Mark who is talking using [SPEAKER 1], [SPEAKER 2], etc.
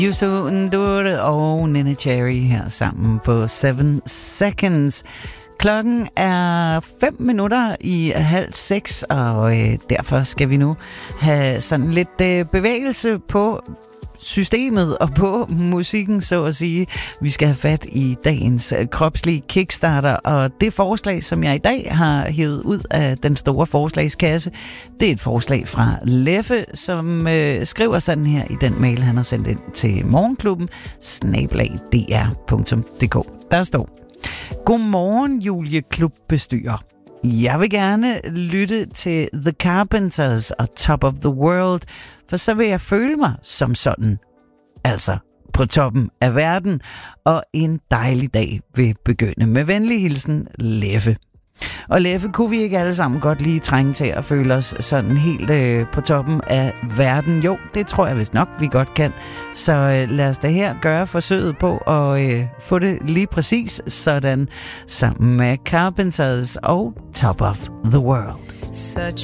[SPEAKER 1] Yusu Ndure og Nene Cherry her sammen på 7 Seconds. Klokken er 5:05, og derfor skal vi nu have sådan lidt bevægelse på systemet og på musikken, så at sige. Vi skal have fat i dagens kropslige kickstarter, og det forslag, som jeg i dag har hævet ud af den store forslagskasse, det er et forslag fra Leffe, som skriver sådan her i den mail, han har sendt ind til morgenklubben @dr.dk. Der står: Godmorgen, Julie Klubbestyrer. Jeg vil gerne lytte til The Carpenters og Top of the World, for så vil jeg føle mig som sådan. Altså på toppen af verden, og en dejlig dag vil begynde. Med venlig hilsen, Leffe. Og Leffe, kunne vi ikke alle sammen godt lige trænge til at føle os sådan helt på toppen af verden? Jo, det tror jeg vist nok, vi godt kan. Så lad os da her gøre forsøget på at få det lige præcis sådan, sammen med Carpenters og Top of the World.